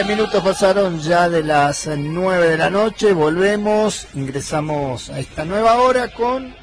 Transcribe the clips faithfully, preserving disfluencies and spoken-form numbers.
minutos pasaron ya de las nueve de la noche, volvemos, ingresamos a esta nueva hora con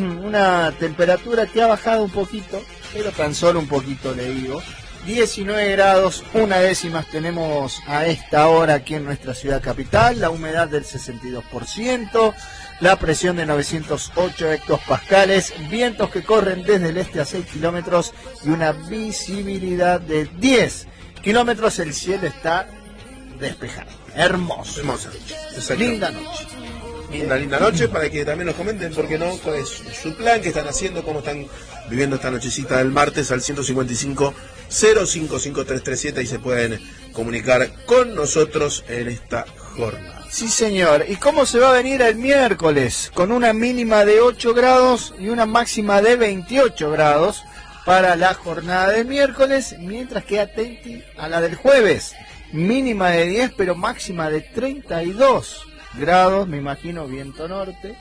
una temperatura que ha bajado un poquito, pero tan solo un poquito le digo. diecinueve grados, una décimas tenemos a esta hora aquí en nuestra ciudad capital, la humedad del sesenta y dos por ciento, la presión de novecientos ocho hectopascales, vientos que corren desde el este a seis kilómetros y una visibilidad de diez kilómetros. El cielo está despejado, hermoso, hermosa, linda noche. Una linda noche para que también nos comenten, ¿por qué no? ¿Cuál es su plan? ¿Qué están haciendo? ¿Cómo están viviendo esta nochecita del martes? Al ciento cincuenta y cinco, cero cinco cinco tres tres siete y se pueden comunicar con nosotros en esta jornada. Sí, señor. ¿Y cómo se va a venir el miércoles? Con una mínima de ocho grados y una máxima de veintiocho grados para la jornada del miércoles, mientras que atenti a la del jueves. Mínima de diez, pero máxima de treinta y dos grados, me imagino, viento norte.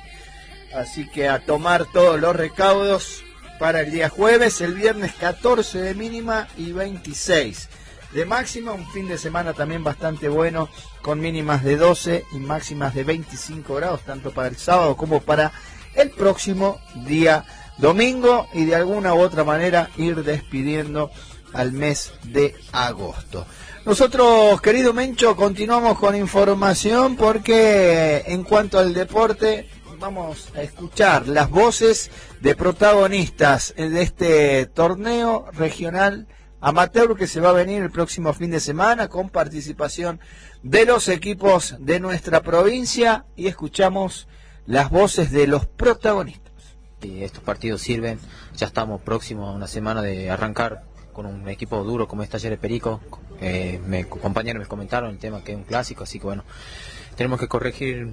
Así que a tomar todos los recaudos para el día jueves. El viernes catorce de mínima y veintiséis de máxima. Un fin de semana también bastante bueno, con mínimas de doce y máximas de veinticinco grados, tanto para el sábado como para el próximo día domingo. Y de alguna u otra manera ir despidiendo al mes de agosto. Nosotros, querido Mencho, continuamos con información porque en cuanto al deporte vamos a escuchar las voces de protagonistas de este torneo regional amateur que se va a venir el próximo fin de semana, con participación de los equipos de nuestra provincia, y escuchamos las voces de los protagonistas. Y estos partidos sirven, ya estamos próximos a una semana de arrancar con un equipo duro como es Talleres Perico. Eh, me, compañeros me comentaron el tema que es un clásico, así que bueno, tenemos que corregir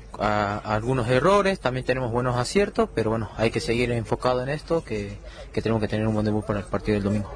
a, a algunos errores, también tenemos buenos aciertos, pero bueno, hay que seguir enfocado en esto, que, que tenemos que tener un buen debut para el partido del domingo.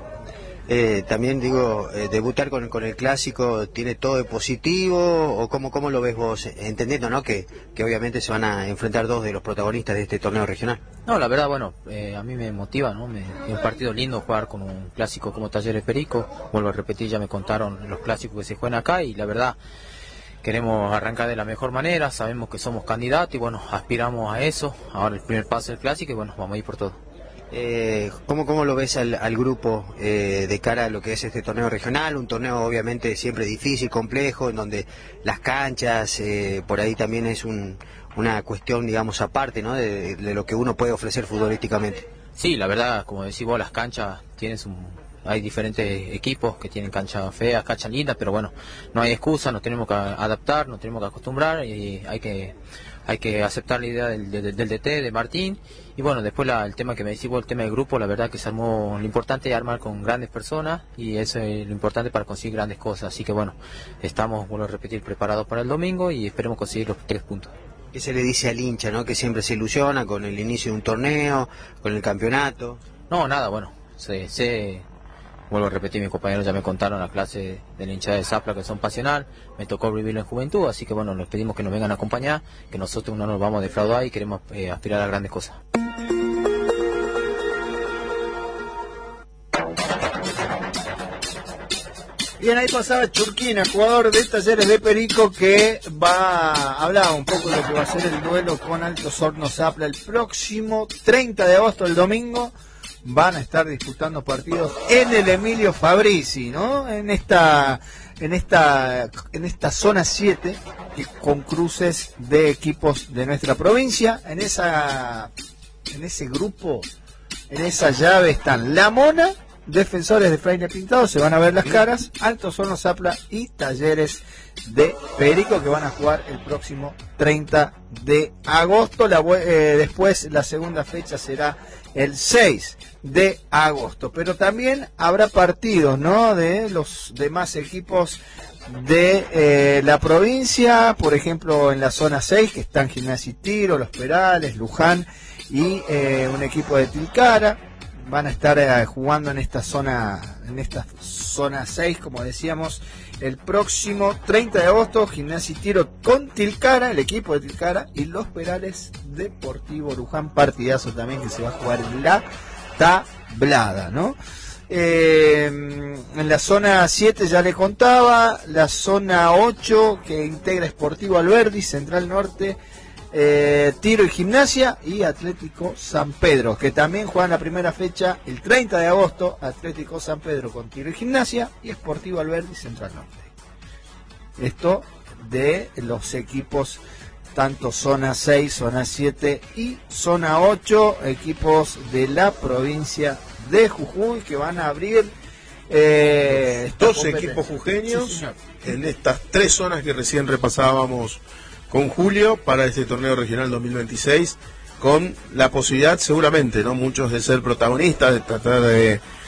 Eh, también digo, eh, debutar con, con el clásico, ¿tiene todo de positivo o cómo, cómo lo ves vos? Entendiendo, ¿no?, que, que obviamente se van a enfrentar dos de los protagonistas de este torneo regional. No, la verdad, bueno, eh, a mí me motiva, ¿no? Me, es un partido lindo jugar con un clásico como Talleres Perico. Vuelvo a repetir, ya me contaron los clásicos que se juegan acá y la verdad queremos arrancar de la mejor manera, sabemos que somos candidatos y bueno, aspiramos a eso. Ahora el primer paso del clásico y bueno, vamos a ir por todo. Eh, ¿cómo, ¿Cómo lo ves al, al grupo eh, de cara a lo que es este torneo regional? Un torneo obviamente siempre difícil, complejo, en donde las canchas, eh, por ahí también es un, una cuestión, digamos, aparte, ¿no?, de, de lo que uno puede ofrecer futbolísticamente. Sí, la verdad, como decís vos, las canchas tienes un... hay diferentes equipos que tienen canchas feas, canchas lindas, pero bueno, no hay excusa, nos tenemos que adaptar, nos tenemos que acostumbrar y hay que hay que aceptar la idea del, del, del D T, de Martín. Y bueno, después la, el tema que me decís vos, el tema del grupo, la verdad que se armó, lo importante es armar con grandes personas y eso es lo importante para conseguir grandes cosas. Así que bueno, estamos, vuelvo a repetir, preparados para el domingo y esperemos conseguir los tres puntos. ¿Qué se le dice al hincha, ¿no?, que siempre se ilusiona con el inicio de un torneo, con el campeonato? No, nada, bueno, sé, sé vuelvo a repetir, mis compañeros ya me contaron la clase de la hinchada de Zapla, que son pasional, me tocó vivirlo en juventud, así que bueno, les pedimos que nos vengan a acompañar, que nosotros no nos vamos a defraudar y queremos eh, aspirar a grandes cosas. Bien, ahí pasaba Churquina, jugador de Talleres de Perico, que va a hablar un poco de lo que va a ser el duelo con Altos Hornos Zapla el próximo treinta de agosto, el domingo. Van a estar disputando partidos en el Emilio Fabrizi, ¿no? En esta, en esta, en esta zona siete, con cruces de equipos de nuestra provincia. En esa, en ese grupo, en esa llave están La Mona, Defensores de Fraile Pintado, se van a ver las caras, Altos Hornos Zapla y Talleres de Perico, que van a jugar el próximo treinta de agosto. La, eh, después la segunda fecha será el seis de agosto, pero también habrá partidos, ¿no?, de los demás equipos de eh, la provincia, por ejemplo en la zona seis, que están Gimnasia y Tiro, Los Perales, Luján y eh, un equipo de Tilcara. Van a estar eh, jugando en esta zona, en esta zona seis, como decíamos, el próximo treinta de agosto, Gimnasia y Tiro con Tilcara, el equipo de Tilcara, y Los Perales Deportivo Luján, partidazo también que se va a jugar en la tablada, ¿no? Eh, en la zona siete ya le contaba, la zona ocho que integra Sportivo Alberdi, Central Norte, eh, Tiro y Gimnasia y Atlético San Pedro, que también juegan la primera fecha el treinta de agosto, Atlético San Pedro con Tiro y Gimnasia y Sportivo Alberdi, Central Norte. Esto de los equipos tanto zona seis, zona siete y zona ocho, equipos de la provincia de Jujuy que van a abrir eh, dos equipos jujeños sí, en estas tres zonas que recién repasábamos con Julio para este torneo regional dos mil veintiséis, con la posibilidad seguramente, no muchos, de ser protagonistas, de tratar de